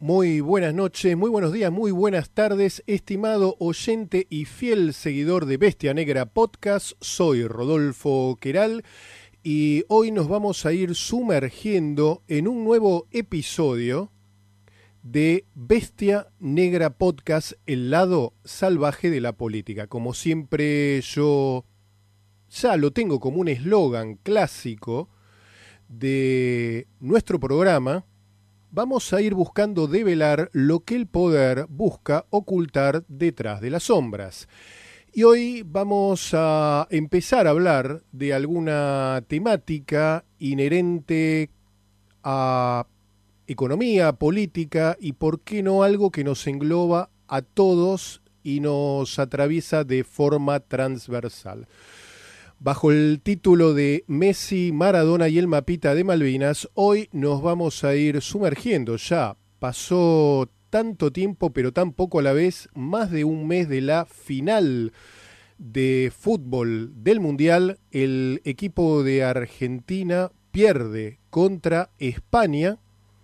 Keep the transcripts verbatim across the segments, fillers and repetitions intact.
Muy buenas noches, muy buenos días, muy buenas tardes, estimado oyente y fiel seguidor de Bestia Negra Podcast. Soy Rodolfo Queral y hoy nos vamos a ir sumergiendo en un nuevo episodio de Bestia Negra Podcast, el lado salvaje de la política. Como siempre, yo ya lo tengo como un eslogan clásico de nuestro programa. Vamos a ir buscando develar lo que el poder busca ocultar detrás de las sombras. Y hoy vamos a empezar a hablar de alguna temática inherente a economía, política y, por qué no, algo que nos engloba a todos y nos atraviesa de forma transversal. Bajo el título de Messi, Maradona y el mapita de Malvinas, hoy nos vamos a ir sumergiendo. Ya pasó tanto tiempo, pero tan poco a la vez, más de un mes de la final de fútbol del Mundial. El equipo de Argentina pierde contra España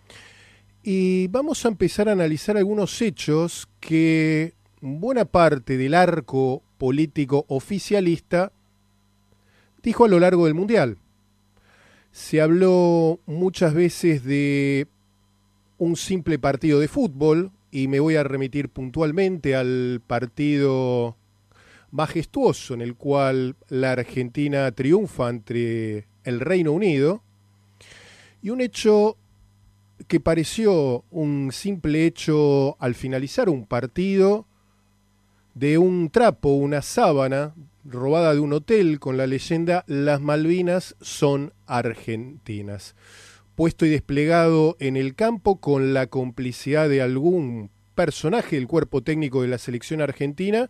y vamos a empezar a analizar algunos hechos que buena parte del arco político oficialista dijo a lo largo del Mundial. Se habló muchas veces de un simple partido de fútbol, y me voy a remitir puntualmente al partido majestuoso en el cual la Argentina triunfa ante el Reino Unido, y un hecho que pareció un simple hecho al finalizar un partido de un trapo, una sábana robada de un hotel con la leyenda "Las Malvinas son argentinas", puesto y desplegado en el campo con la complicidad de algún personaje del cuerpo técnico de la selección argentina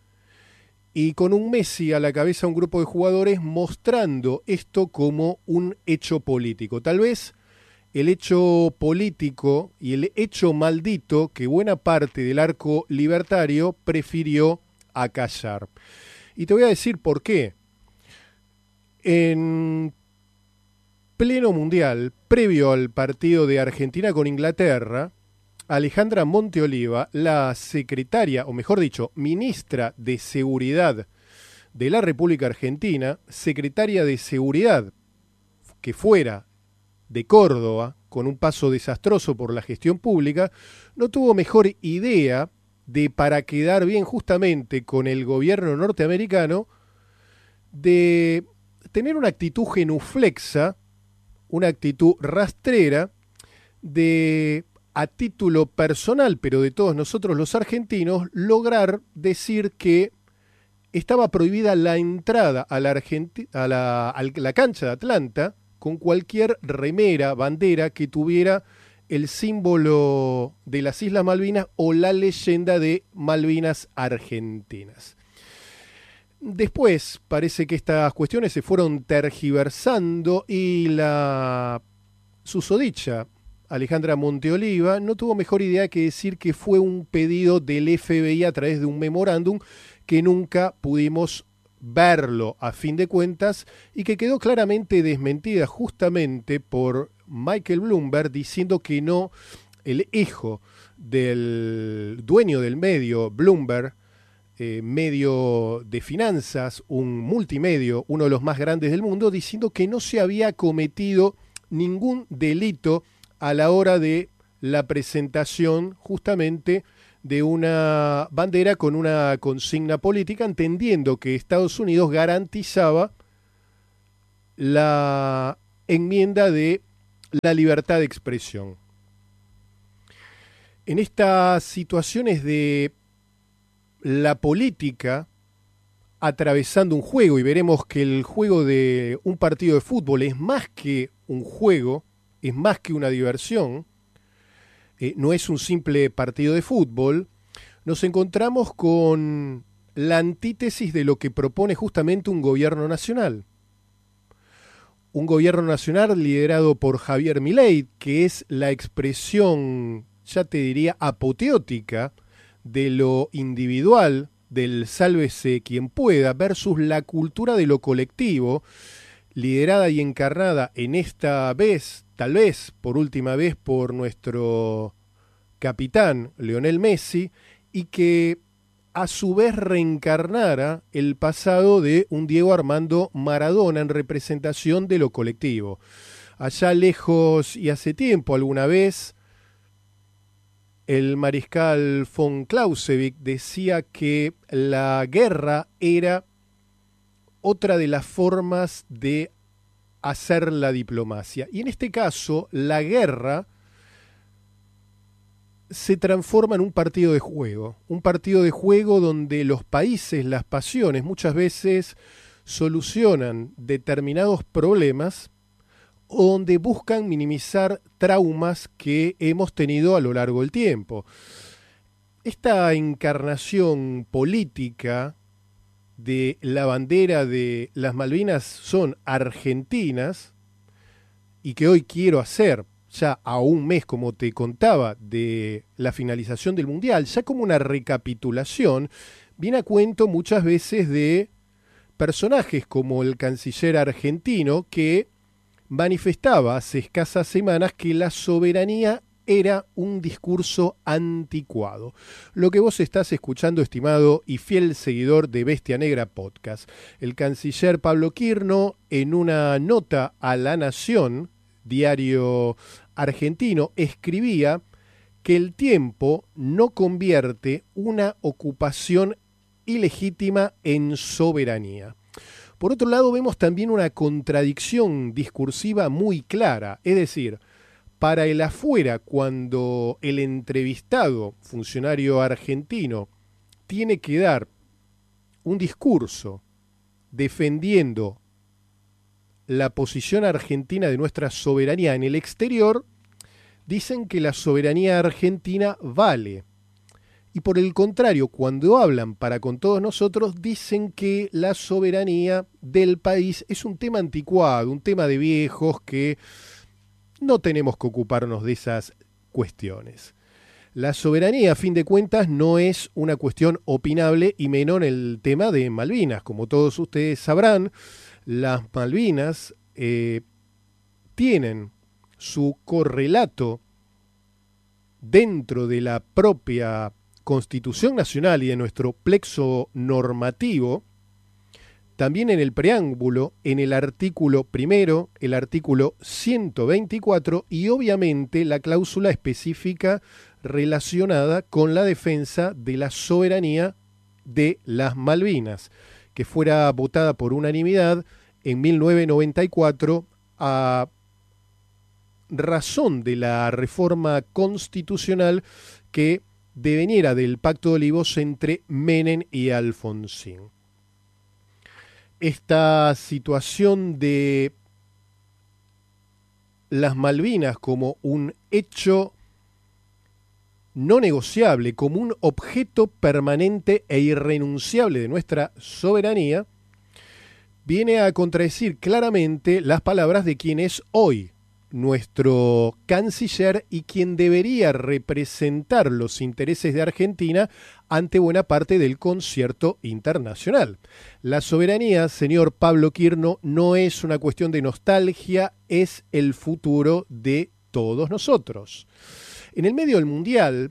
y con un Messi a la cabeza, un grupo de jugadores mostrando esto como un hecho político. Tal vez el hecho político y el hecho maldito que buena parte del arco libertario prefirió acallar. Y te voy a decir por qué. En pleno mundial, previo al partido de Argentina con Inglaterra, Alejandra Monteoliva, la secretaria, o mejor dicho, ministra de Seguridad de la República Argentina, secretaria de Seguridad que fuera de Córdoba, con un paso desastroso por la gestión pública, no tuvo mejor idea de, para quedar bien justamente con el gobierno norteamericano, de tener una actitud genuflexa, una actitud rastrera, de, a título personal, pero de todos nosotros los argentinos, lograr decir que estaba prohibida la entrada a la, Argenti- a la, a la cancha de Atlanta con cualquier remera, bandera que tuviera el símbolo de las Islas Malvinas o la leyenda de Malvinas Argentinas. Después parece que estas cuestiones se fueron tergiversando y la susodicha Alejandra Monteoliva no tuvo mejor idea que decir que fue un pedido del F B I a través de un memorándum que nunca pudimos verlo a fin de cuentas y que quedó claramente desmentida justamente por Michael Bloomberg, diciendo que no, el hijo del dueño del medio Bloomberg, eh, medio de finanzas, un multimedio, uno de los más grandes del mundo, diciendo que no se había cometido ningún delito a la hora de la presentación justamente de una bandera con una consigna política, entendiendo que Estados Unidos garantizaba la enmienda de la libertad de expresión. En estas situaciones de la política atravesando un juego, y veremos que el juego de un partido de fútbol es más que un juego, es más que una diversión, eh, no es un simple partido de fútbol, nos encontramos con la antítesis de lo que propone justamente un gobierno nacional. Un gobierno nacional liderado por Javier Milei, que es la expresión, ya te diría, apoteótica de lo individual, del sálvese quien pueda, versus la cultura de lo colectivo, liderada y encarnada en esta vez, tal vez por última vez, por nuestro capitán Lionel Messi y que a su vez reencarnara el pasado de un Diego Armando Maradona en representación de lo colectivo. Allá lejos y hace tiempo, alguna vez, el mariscal von Clausewitz decía que la guerra era otra de las formas de hacer la diplomacia. Y en este caso, la guerra se transforma en un partido de juego, un partido de juego donde los países, las pasiones, muchas veces solucionan determinados problemas o donde buscan minimizar traumas que hemos tenido a lo largo del tiempo. Esta encarnación política de la bandera de las Malvinas son argentinas y que hoy quiero hacer ya a un mes, como te contaba, de la finalización del Mundial, ya como una recapitulación, viene a cuento muchas veces de personajes como el canciller argentino que manifestaba hace escasas semanas que la soberanía era un discurso anticuado. Lo que vos estás escuchando, estimado y fiel seguidor de Bestia Negra Podcast. El canciller Pablo Quirno, en una nota a La Nación, diario argentino, escribía que el tiempo no convierte una ocupación ilegítima en soberanía. Por otro lado, vemos también una contradicción discursiva muy clara, es decir, para el afuera, cuando el entrevistado, funcionario argentino, tiene que dar un discurso defendiendo la posición argentina de nuestra soberanía en el exterior, dicen que la soberanía argentina vale. Y por el contrario, cuando hablan para con todos nosotros, dicen que la soberanía del país es un tema anticuado, un tema de viejos, que no tenemos que ocuparnos de esas cuestiones. La soberanía, a fin de cuentas, no es una cuestión opinable, y menos en el tema de Malvinas. Como todos ustedes sabrán, las Malvinas eh, tienen su correlato dentro de la propia Constitución Nacional y de nuestro plexo normativo, también en el preámbulo, en el artículo primero, el artículo ciento veinticuatro y obviamente la cláusula específica relacionada con la defensa de la soberanía de las Malvinas, que fuera votada por unanimidad en mil novecientos noventa y cuatro a razón de la reforma constitucional que deveniera del Pacto de Olivos entre Menem y Alfonsín. Esta situación de las Malvinas como un hecho no negociable, como un objeto permanente e irrenunciable de nuestra soberanía, viene a contradecir claramente las palabras de quien es hoy nuestro canciller y quien debería representar los intereses de Argentina ante buena parte del concierto internacional. La soberanía, señor Pablo Quirno, no es una cuestión de nostalgia, es el futuro de todos nosotros. En el medio del Mundial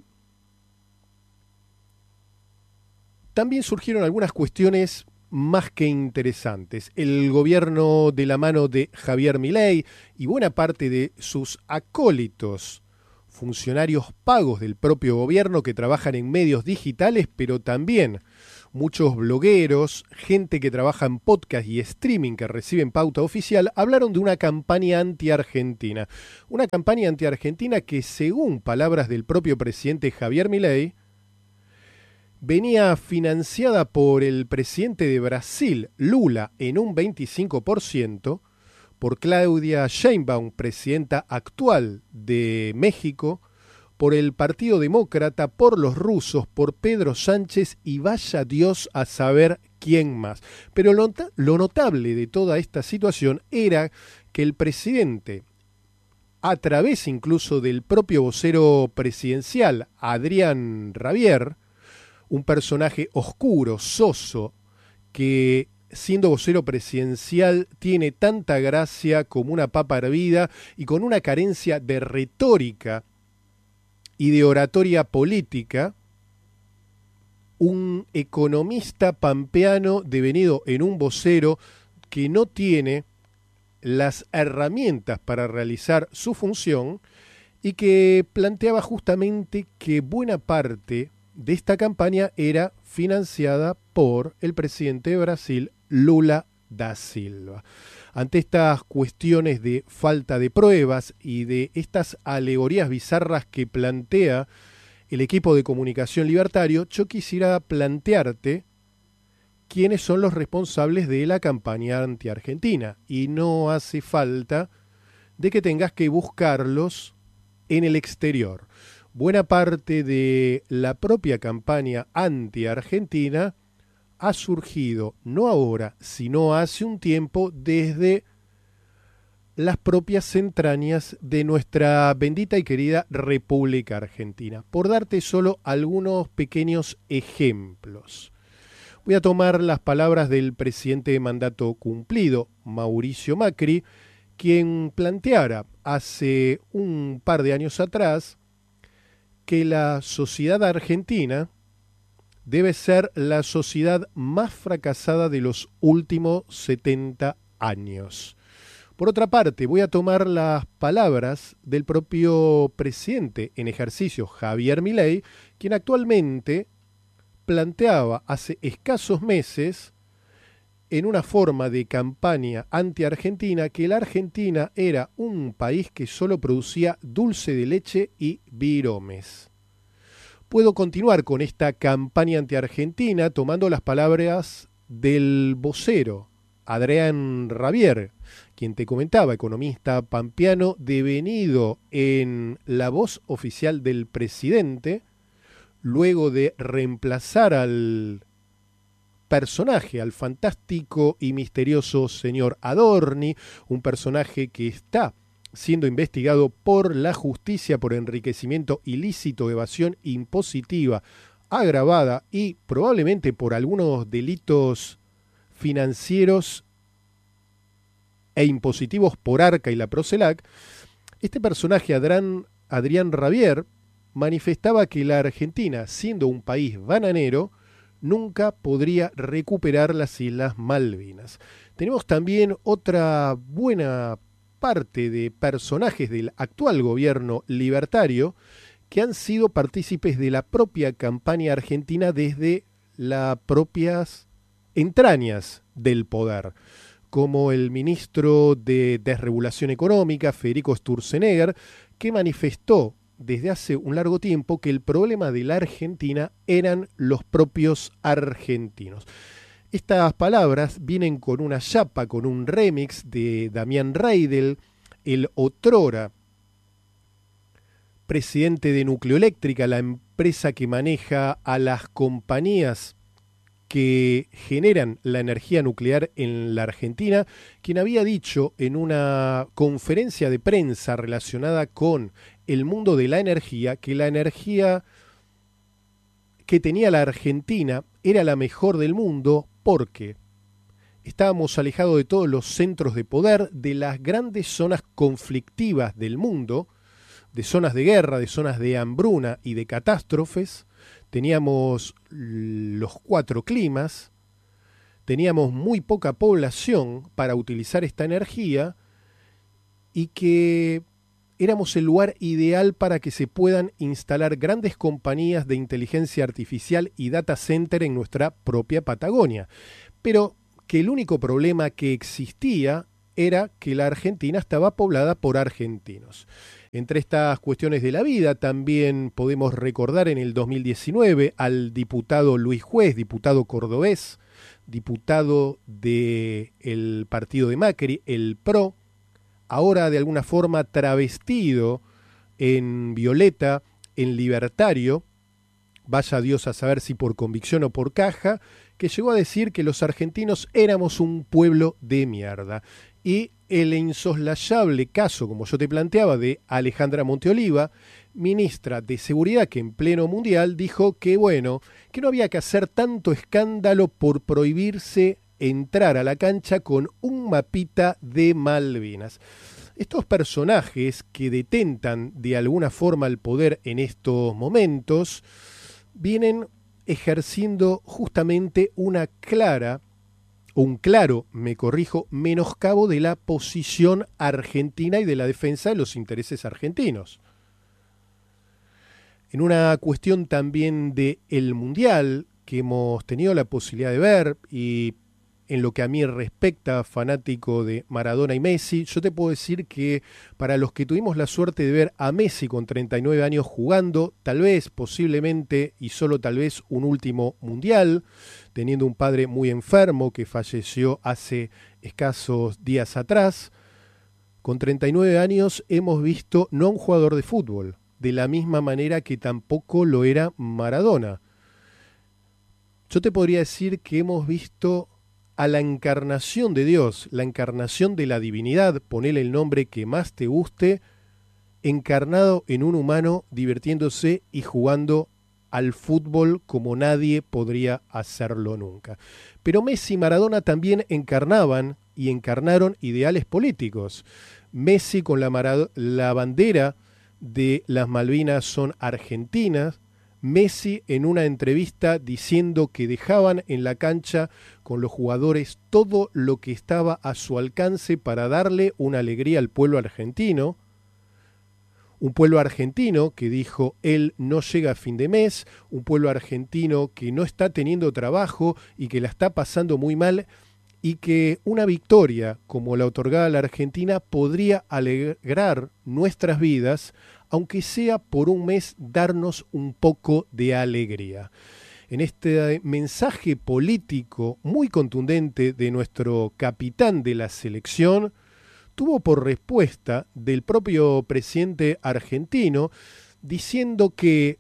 también surgieron algunas cuestiones más que interesantes. El gobierno, de la mano de Javier Milei y buena parte de sus acólitos, funcionarios pagos del propio gobierno que trabajan en medios digitales, pero también muchos blogueros, gente que trabaja en podcast y streaming que reciben pauta oficial, hablaron de una campaña anti-argentina. Una campaña anti-argentina que, según palabras del propio presidente Javier Milei, venía financiada por el presidente de Brasil, Lula, en un veinticinco por ciento, por Claudia Sheinbaum, presidenta actual de México, por el Partido Demócrata, por los rusos, por Pedro Sánchez y vaya Dios a saber quién más. Pero lo, lo notable de toda esta situación era que el presidente, a través incluso del propio vocero presidencial, Adrián Rabier, un personaje oscuro, soso, que siendo vocero presidencial tiene tanta gracia como una papa hervida y con una carencia de retórica y de oratoria política, un economista pampeano devenido en un vocero que no tiene las herramientas para realizar su función y que planteaba justamente que buena parte de esta campaña era financiada por el presidente de Brasil, Lula da Silva. Ante estas cuestiones de falta de pruebas y de estas alegorías bizarras que plantea el equipo de comunicación libertario, yo quisiera plantearte quiénes son los responsables de la campaña anti-argentina. Y no hace falta de que tengas que buscarlos en el exterior. Buena parte de la propia campaña anti-argentina ha surgido, no ahora, sino hace un tiempo, desde las propias entrañas de nuestra bendita y querida República Argentina. Por darte solo algunos pequeños ejemplos. Voy a tomar las palabras del presidente de mandato cumplido, Mauricio Macri, quien planteara hace un par de años atrás que la sociedad argentina debe ser la sociedad más fracasada de los últimos setenta años. Por otra parte, voy a tomar las palabras del propio presidente en ejercicio, Javier Milei, quien actualmente planteaba hace escasos meses, en una forma de campaña anti-argentina, que la Argentina era un país que solo producía dulce de leche y viromes. Puedo continuar con esta campaña anti-argentina tomando las palabras del vocero, Adrián Rabier, quien te comentaba, economista pampeano devenido en la voz oficial del presidente, luego de reemplazar al personaje, al fantástico y misterioso señor Adorni, un personaje que está siendo investigado por la justicia por enriquecimiento ilícito, evasión impositiva agravada y probablemente por algunos delitos financieros e impositivos por Arca y la Procelac. Este personaje, Adrián, Adrián Rabier, manifestaba que la Argentina, siendo un país bananero, nunca podría recuperar las Islas Malvinas. Tenemos también otra buena parte de personajes del actual gobierno libertario que han sido partícipes de la propia campaña argentina desde las propias entrañas del poder, como el ministro de Desregulación Económica, Federico Sturzenegger, que manifestó desde hace un largo tiempo que el problema de la Argentina eran los propios argentinos. Estas palabras vienen con una chapa, con un remix de Damián Reidel, el otrora presidente de Nucleoeléctrica, la empresa que maneja a las compañías que generan la energía nuclear en la Argentina, quien había dicho en una conferencia de prensa relacionada con el mundo de la energía que la energía que tenía la Argentina era la mejor del mundo porque estábamos alejados de todos los centros de poder, de las grandes zonas conflictivas del mundo, de zonas de guerra, de zonas de hambruna y de catástrofes. Teníamos los cuatro climas, teníamos muy poca población para utilizar esta energía y que éramos el lugar ideal para que se puedan instalar grandes compañías de inteligencia artificial y data center en nuestra propia Patagonia. Pero que el único problema que existía era que la Argentina estaba poblada por argentinos. Entre estas cuestiones de la vida también podemos recordar en el dos mil diecinueve al diputado Luis Juez, diputado cordobés, diputado del partido de Macri, el P R O, ahora de alguna forma travestido en violeta, en libertario, vaya Dios a saber si por convicción o por caja, que llegó a decir que los argentinos éramos un pueblo de mierda. Y el insoslayable caso, como yo te planteaba, de Alejandra Monteoliva, ministra de Seguridad, que en pleno mundial dijo que, bueno, que no había que hacer tanto escándalo por prohibirse entrar a la cancha con un mapita de Malvinas. Estos personajes que detentan de alguna forma el poder en estos momentos vienen ejerciendo justamente una clara, o un claro, me corrijo, menoscabo de la posición argentina y de la defensa de los intereses argentinos. En una cuestión también del Mundial que hemos tenido la posibilidad de ver, y en lo que a mí respecta, fanático de Maradona y Messi, yo te puedo decir que para los que tuvimos la suerte de ver a Messi con treinta y nueve años jugando, tal vez, posiblemente y solo tal vez un último Mundial, teniendo un padre muy enfermo que falleció hace escasos días atrás, con treinta y nueve años hemos visto no a un jugador de fútbol, de la misma manera que tampoco lo era Maradona. Yo te podría decir que hemos visto a la encarnación de Dios, la encarnación de la divinidad, ponele el nombre que más te guste, encarnado en un humano divirtiéndose y jugando al fútbol como nadie podría hacerlo nunca. Pero Messi y Maradona también encarnaban y encarnaron ideales políticos. Messi con la, Marad- la bandera de las Malvinas son argentinas, Messi en una entrevista diciendo que dejaban en la cancha con los jugadores todo lo que estaba a su alcance para darle una alegría al pueblo argentino. Un pueblo argentino que dijo él no llega a fin de mes, un pueblo argentino que no está teniendo trabajo y que la está pasando muy mal, y que una victoria como la otorgada a la Argentina podría alegrar nuestras vidas, aunque sea por un mes darnos un poco de alegría. En este mensaje político muy contundente de nuestro capitán de la selección, tuvo por respuesta del propio presidente argentino diciendo que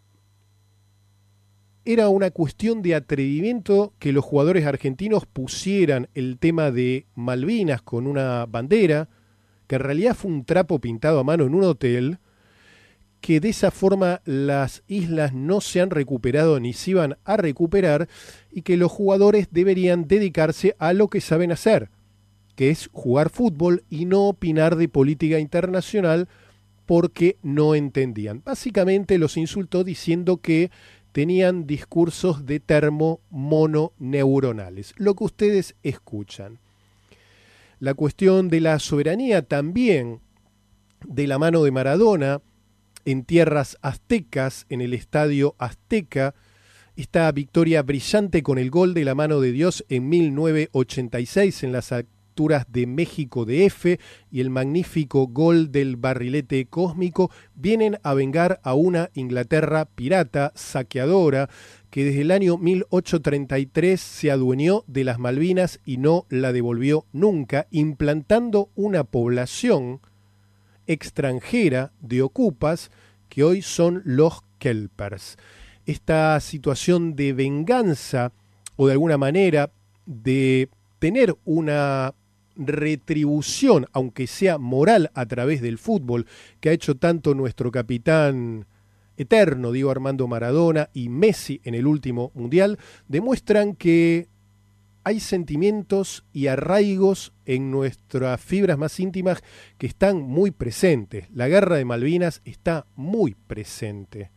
era una cuestión de atrevimiento que los jugadores argentinos pusieran el tema de Malvinas con una bandera, que en realidad fue un trapo pintado a mano en un hotel, que de esa forma las islas no se han recuperado ni se iban a recuperar, y que los jugadores deberían dedicarse a lo que saben hacer, que es jugar fútbol y no opinar de política internacional porque no entendían. Básicamente los insultó diciendo que tenían discursos de termo mononeuronales, lo que ustedes escuchan. La cuestión de la soberanía también, de la mano de Maradona, en tierras aztecas, en el estadio Azteca, esta victoria brillante con el gol de la mano de Dios en mil novecientos ochenta y seis en las de México D F y el magnífico gol del barrilete cósmico vienen a vengar a una Inglaterra pirata, saqueadora, que desde el año mil ochocientos treinta y tres se adueñó de las Malvinas y no la devolvió nunca, implantando una población extranjera de ocupas que hoy son los kelpers. Esta situación de venganza o de alguna manera de tener una retribución, aunque sea moral, a través del fútbol, que ha hecho tanto nuestro capitán eterno, Diego Armando Maradona, y Messi en el último Mundial, demuestran que hay sentimientos y arraigos en nuestras fibras más íntimas que están muy presentes. La guerra de Malvinas está muy presente.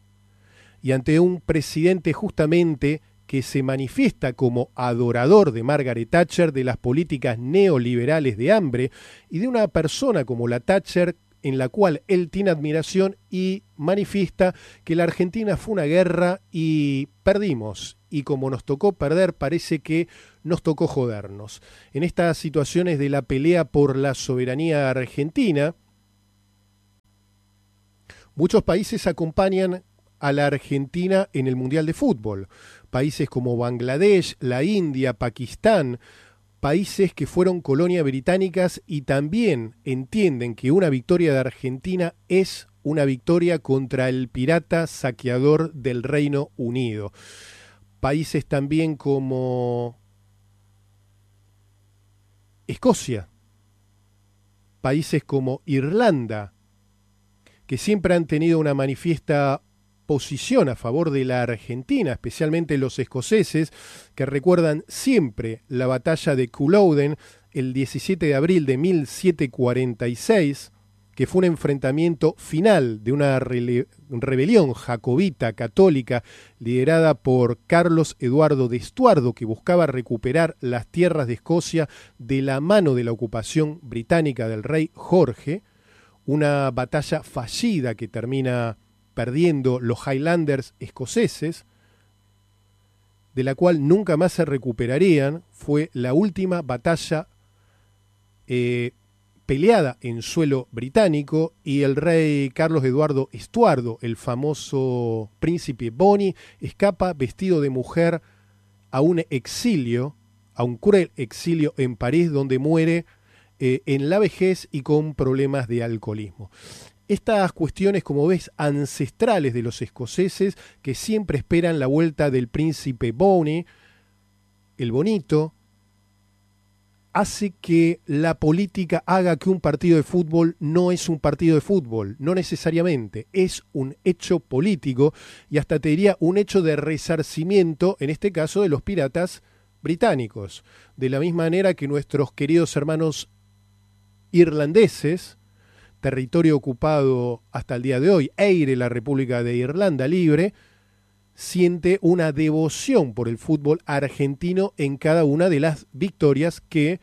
Y ante un presidente justamente que se manifiesta como adorador de Margaret Thatcher, de las políticas neoliberales de hambre, y de una persona como la Thatcher, en la cual él tiene admiración y manifiesta que la Argentina fue una guerra y perdimos, y como nos tocó perder, parece que nos tocó jodernos. En estas situaciones de la pelea por la soberanía argentina, muchos países acompañan a la Argentina en el Mundial de Fútbol. Países como Bangladesh, la India, Pakistán, países que fueron colonia británicas y también entienden que una victoria de Argentina es una victoria contra el pirata saqueador del Reino Unido. Países también como Escocia, países como Irlanda, que siempre han tenido una manifiesta posición a favor de la Argentina, especialmente los escoceses, que recuerdan siempre la batalla de Culloden el diecisiete de abril de mil setecientos cuarenta y seis, que fue un enfrentamiento final de una rele- rebelión jacobita católica liderada por Carlos Eduardo de Estuardo, que buscaba recuperar las tierras de Escocia de la mano de la ocupación británica del rey Jorge, una batalla fallida que termina perdiendo los Highlanders escoceses, de la cual nunca más se recuperarían. Fue la última batalla eh, peleada en suelo británico, y el rey Carlos Eduardo Estuardo, el famoso príncipe Bonnie, escapa vestido de mujer a un exilio, a un cruel exilio en París, donde muere eh, en la vejez y con problemas de alcoholismo. Estas cuestiones, como ves, ancestrales de los escoceses, que siempre esperan la vuelta del príncipe Bonnie, el bonito, hace que la política haga que un partido de fútbol no es un partido de fútbol, no necesariamente, es un hecho político, y hasta te diría un hecho de resarcimiento, en este caso de los piratas británicos, de la misma manera que nuestros queridos hermanos irlandeses, territorio ocupado hasta el día de hoy, Eire, la República de Irlanda Libre, siente una devoción por el fútbol argentino en cada una de las victorias que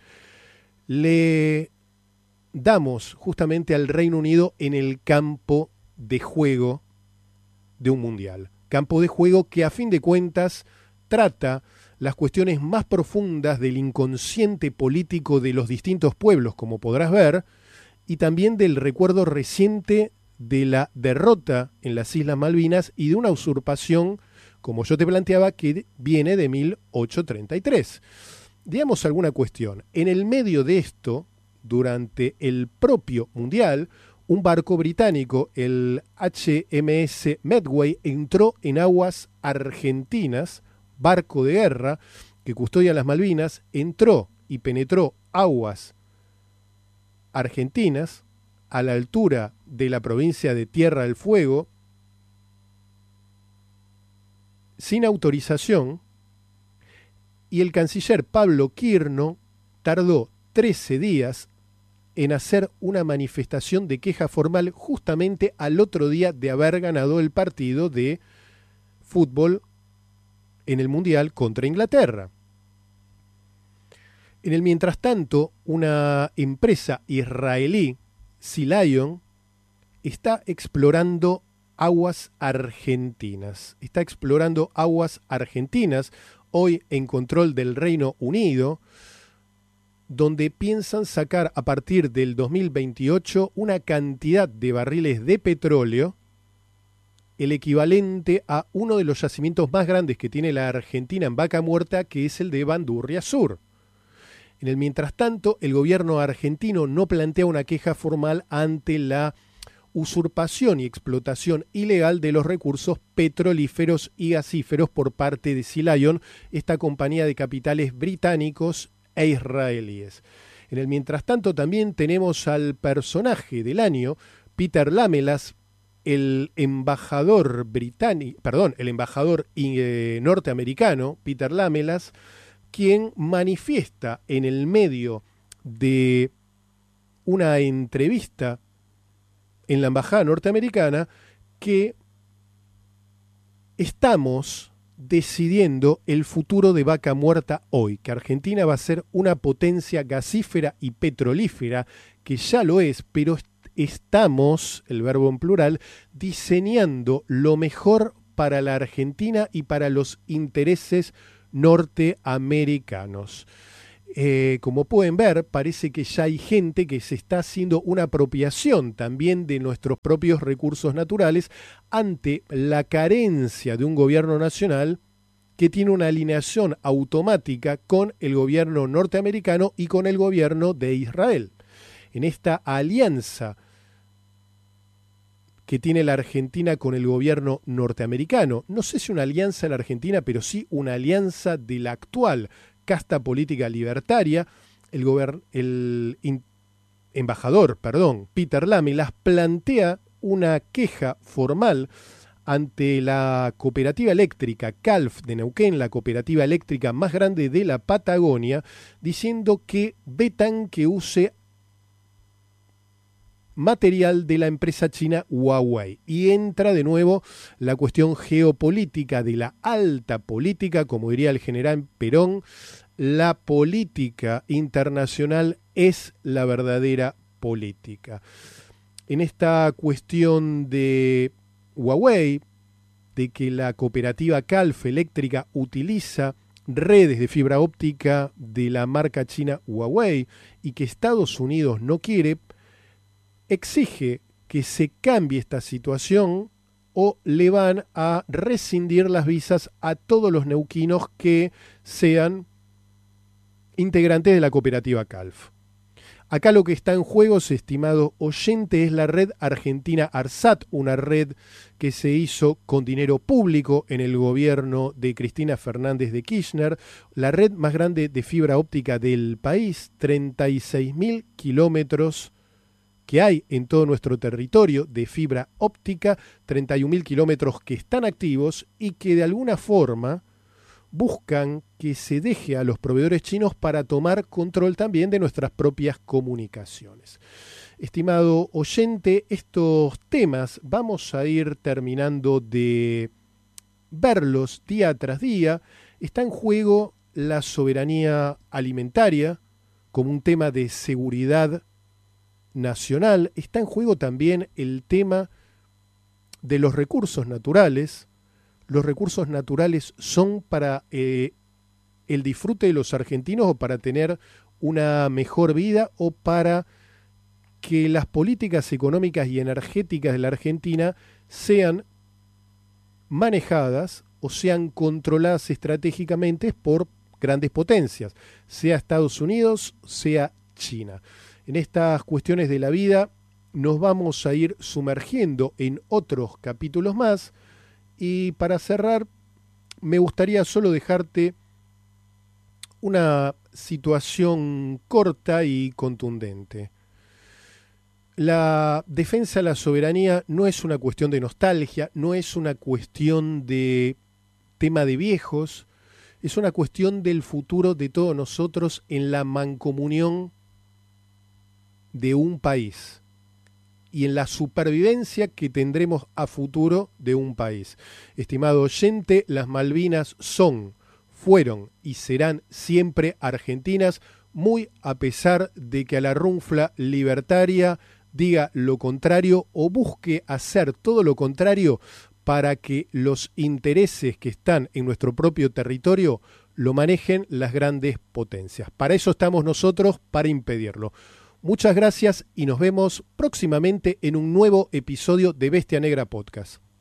le damos justamente al Reino Unido en el campo de juego de un mundial. Campo de juego que a fin de cuentas trata las cuestiones más profundas del inconsciente político de los distintos pueblos, como podrás ver, y también del recuerdo reciente de la derrota en las Islas Malvinas y de una usurpación, como yo te planteaba, que viene de mil ochocientos treinta y tres. Digamos alguna cuestión. En el medio de esto, durante el propio Mundial, un barco británico, el H M S Medway, entró en aguas argentinas, barco de guerra que custodia las Malvinas, entró y penetró aguas argentinas a la altura de la provincia de Tierra del Fuego sin autorización, y el canciller Pablo Quirno tardó trece días en hacer una manifestación de queja formal justamente al otro día de haber ganado el partido de fútbol en el Mundial contra Inglaterra. En el mientras tanto, una empresa israelí, Sea Lion, está explorando aguas argentinas. Está explorando aguas argentinas, hoy en control del Reino Unido, donde piensan sacar a partir del dos mil veintiocho una cantidad de barriles de petróleo, el equivalente a uno de los yacimientos más grandes que tiene la Argentina en Vaca Muerta, que es el de Bandurria Sur. En el mientras tanto, el gobierno argentino no plantea una queja formal ante la usurpación y explotación ilegal de los recursos petrolíferos y gasíferos por parte de Sea Lion, esta compañía de capitales británicos e israelíes. En el mientras tanto, también tenemos al personaje del año, Peter Lamelas, el embajador británico, perdón, el embajador eh, norteamericano, Peter Lamelas, quien manifiesta en el medio de una entrevista en la embajada norteamericana que estamos decidiendo el futuro de Vaca Muerta hoy, que Argentina va a ser una potencia gasífera y petrolífera, que ya lo es, pero estamos, el verbo en plural, diseñando lo mejor para la Argentina y para los intereses norteamericanos. Eh, como pueden ver, parece que ya hay gente que se está haciendo una apropiación también de nuestros propios recursos naturales ante la carencia de un gobierno nacional que tiene una alineación automática con el gobierno norteamericano y con el gobierno de Israel. En esta alianza que tiene la Argentina con el gobierno norteamericano, no sé si una alianza en la Argentina, pero sí una alianza de la actual casta política libertaria, el, gober- el in- embajador, perdón, Peter Lamelas, plantea una queja formal ante la cooperativa eléctrica Calf de Neuquén, la cooperativa eléctrica más grande de la Patagonia, diciendo que vetan que use material de la empresa china Huawei. Y entra de nuevo la cuestión geopolítica de la alta política, como diría el general Perón, la política internacional es la verdadera política. En esta cuestión de Huawei, de que la cooperativa Calf eléctrica utiliza redes de fibra óptica de la marca china Huawei y que Estados Unidos no quiere, exige que se cambie esta situación o le van a rescindir las visas a todos los neuquinos que sean integrantes de la cooperativa Calf. Acá lo que está en juego, estimado oyente, es la red argentina ARSAT, una red que se hizo con dinero público en el gobierno de Cristina Fernández de Kirchner, la red más grande de fibra óptica del país, treinta y seis mil kilómetros que hay en todo nuestro territorio de fibra óptica, treinta y un mil kilómetros que están activos y que de alguna forma buscan que se deje a los proveedores chinos para tomar control también de nuestras propias comunicaciones. Estimado oyente, estos temas vamos a ir terminando de verlos día tras día. Está en juego la soberanía alimentaria como un tema de seguridad nacional. Está en juego también el tema de los recursos naturales. Los recursos naturales son para eh, el disfrute de los argentinos o para tener una mejor vida o para que las políticas económicas y energéticas de la Argentina sean manejadas o sean controladas estratégicamente por grandes potencias, sea Estados Unidos, sea China. En estas cuestiones de la vida nos vamos a ir sumergiendo en otros capítulos más. Y para cerrar, me gustaría solo dejarte una situación corta y contundente. La defensa de la soberanía no es una cuestión de nostalgia, no es una cuestión de tema de viejos, es una cuestión del futuro de todos nosotros en la mancomunión de un país y en la supervivencia que tendremos a futuro de un país. Estimado oyente, las Malvinas son, fueron y serán siempre argentinas, muy a pesar de que a la runfla libertaria diga lo contrario o busque hacer todo lo contrario para que los intereses que están en nuestro propio territorio lo manejen las grandes potencias. Para eso estamos nosotros, para impedirlo. Muchas gracias y nos vemos próximamente en un nuevo episodio de Bestia Negra Podcast.